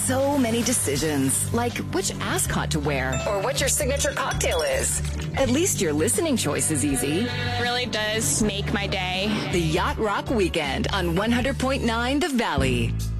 so many decisions, like which ascot to wear or what your signature cocktail is. At least your listening choice is easy. Really does make my day. The Yacht Rock Weekend on 100.9 The Valley.